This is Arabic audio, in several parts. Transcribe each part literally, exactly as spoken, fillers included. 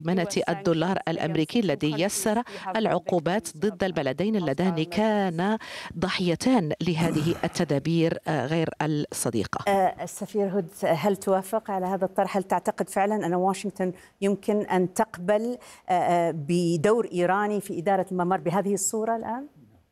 منة الدولار الأمريكي الذي يسر العقوبات ضد البلدين اللذان كانا ضحيتان لهذه التدابير غير الصديقة. السفير هود، هل توافق على هذا الطرح؟ هل تعتقد فعلا أن واشنطن يمكن أن تقبل بدور إيراني في إدارة الممر بهذه الصورة الآن؟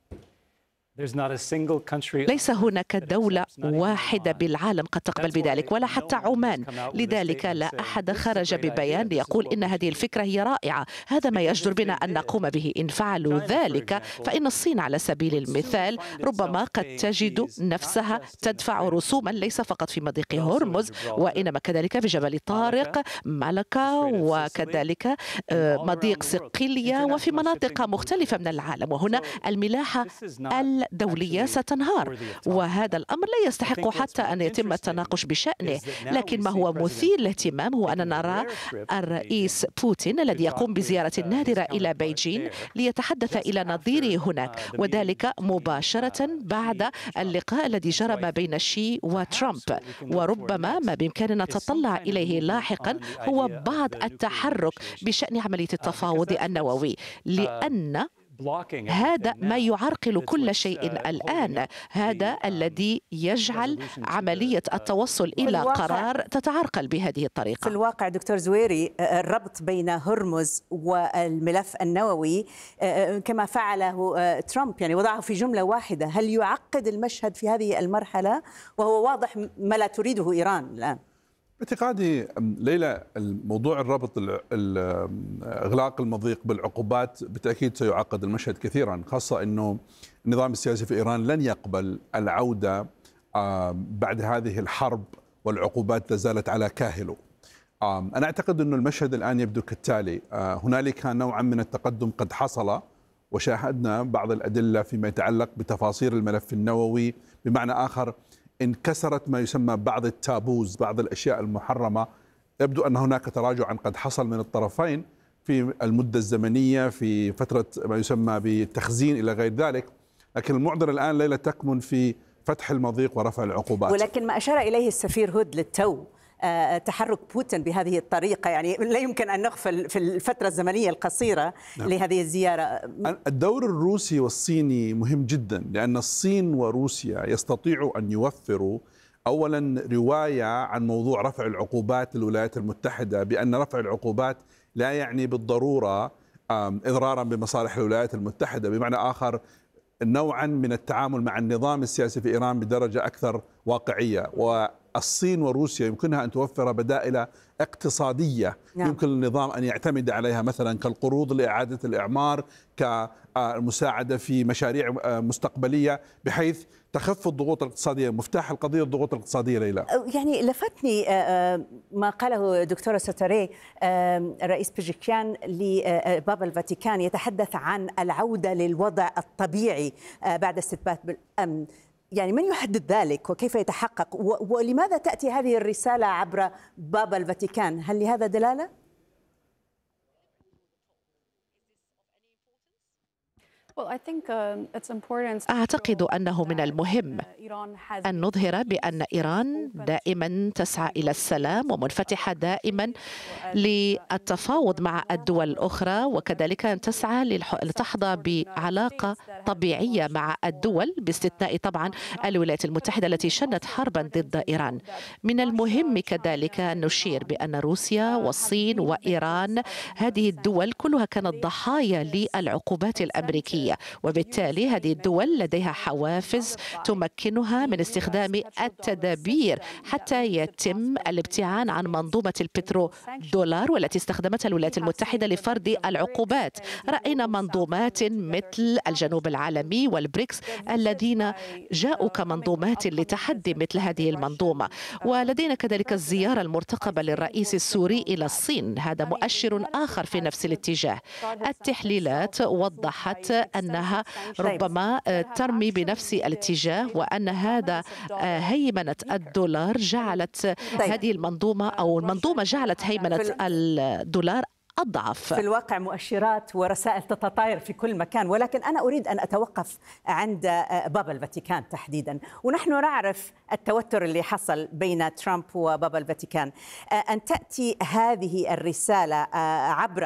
ليس هناك دولة واحدة بالعالم قد تقبل بذلك، ولا حتى عمان. لذلك لا أحد خرج ببيان ليقول إن هذه الفكرة هي رائعة. هذا ما يجدر بنا أن نقوم به. إن فعلوا ذلك فإن الصين على سبيل المثال ربما قد تجد نفسها تدفع رسوما ليس فقط في مضيق هرمز، وإنما كذلك في جبل طارق، ملكة، وكذلك مضيق صقلية، وفي مناطق مختلفة من العالم. وهنا الملاحة دولية ستنهار، وهذا الأمر لا يستحق حتى أن يتم التناقش بشأنه. لكن ما هو مثير للاهتمام هو أن نرى الرئيس بوتين الذي يقوم بزيارة نادرة إلى بيجين ليتحدث إلى نظيره هناك، وذلك مباشرة بعد اللقاء الذي جرى ما بين شي وترامب. وربما ما بإمكاننا نتطلع إليه لاحقا هو بعض التحرك بشأن عملية التفاوض النووي، لأن هذا ما يعرقل كل شيء الآن. هذا الذي يجعل عملية التوصل إلى قرار تتعرقل بهذه الطريقة. في الواقع دكتور زويري، الربط بين هرمز والملف النووي كما فعله ترامب، يعني وضعه في جملة واحدة، هل يعقد المشهد في هذه المرحلة؟ وهو واضح ما لا تريده إيران الآن. باعتقادي ليلى، الموضوع الربط اغلاق المضيق بالعقوبات بالتاكيد سيعقد المشهد كثيرا، خاصه انه النظام السياسي في ايران لن يقبل العوده بعد هذه الحرب والعقوبات لا زالت على كاهله. انا اعتقد انه المشهد الان يبدو كالتالي: هنالك نوعا من التقدم قد حصل، وشاهدنا بعض الادله فيما يتعلق بتفاصيل الملف النووي. بمعنى اخر، انكسرت ما يسمى بعض التابوز، بعض الأشياء المحرمة. يبدو أن هناك تراجعا قد حصل من الطرفين في المدة الزمنية، في فترة ما يسمى بالتخزين إلى غير ذلك. لكن المعضلة الآن ليلة تكمن في فتح المضيق ورفع العقوبات. ولكن ما أشار إليه السفير هود للتو، تحرك بوتين بهذه الطريقة، يعني لا يمكن أن نغفل في الفترة الزمنية القصيرة نعم. لهذه الزيارة. الدور الروسي والصيني مهم جدا، لأن الصين وروسيا يستطيعوا أن يوفروا أولا رواية عن موضوع رفع العقوبات للولايات المتحدة، بأن رفع العقوبات لا يعني بالضرورة إضرارا بمصالح الولايات المتحدة. بمعنى آخر، نوعا من التعامل مع النظام السياسي في إيران بدرجة أكثر واقعية. والصين وروسيا يمكنها أن توفر بدائل اقتصادية نعم. يمكن للنظام أن يعتمد عليها، مثلا كالقروض لإعادة الإعمار، كمساعدة في مشاريع مستقبلية، بحيث تخف الضغوط الاقتصادية. مفتاح القضية الضغوط الاقتصادية ليلى. يعني لفتني ما قاله دكتورة سوتري، الرئيس بيجيكيان لبابا الفاتيكان، يتحدث عن العودة للوضع الطبيعي بعد استتبات بالأمن. يعني من يحدد ذلك وكيف يتحقق؟ ولماذا تأتي هذه الرسالة عبر بابا الفاتيكان؟ هل لهذا دلالة؟ أعتقد أنه من المهم أن نظهر بأن إيران دائما تسعى إلى السلام ومنفتحة دائما للتفاوض مع الدول الأخرى، وكذلك أن تسعى لتحظى بعلاقة طبيعية مع الدول، باستثناء طبعا الولايات المتحدة التي شنت حربا ضد إيران. من المهم كذلك أن نشير بأن روسيا والصين وإيران، هذه الدول كلها كانت ضحايا للعقوبات الأمريكية، وبالتالي هذه الدول لديها حوافز تمكنها من استخدام التدابير حتى يتم الابتعاد عن منظومة البترو دولار والتي استخدمتها الولايات المتحدة لفرض العقوبات. رأينا منظومات مثل الجنوب العالمي والبريكس الذين جاءوا كمنظومات لتحدي مثل هذه المنظومة. ولدينا كذلك الزيارة المرتقبة للرئيس السوري إلى الصين، هذا مؤشر آخر في نفس الاتجاه. التحليلات وضحت أنها ربما ترمي بنفس الاتجاه، وأن هذا هيمنة الدولار جعلت هذه المنظومة أو المنظومة جعلت هيمنة الدولار أضعف. في الواقع مؤشرات ورسائل تتطاير في كل مكان، ولكن أنا أريد أن أتوقف عند بابا الفاتيكان تحديدا. ونحن نعرف التوتر اللي حصل بين ترامب وبابا الفاتيكان. أن تأتي هذه الرسالة عبر